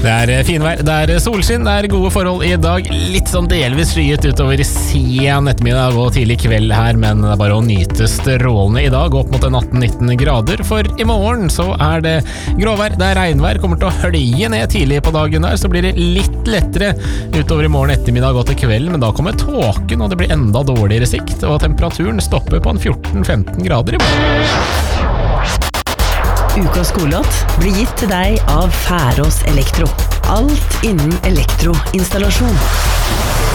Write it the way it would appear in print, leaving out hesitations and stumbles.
Det finvær, det solskinn, det gode forhold I dag. Litt sånn delvis skyet utover sen ettermiddag og tidlig kveld her, men det bare å nyte strålende I dag, opp mot 18-19 grader. For I morgen så det gråvær, det regnvær, kommer til å hølje ned tidlig på dagen der, så blir det litt lettere utover I morgen ettermiddag og til kveld, men da kommer tåken, og det blir enda dårligere sikt, og temperaturen stopper på 14-15 grader I morgen. Ukas skolelåt blir gitt til deg av Færås Elektro. Alt innen elektroinstallasjon.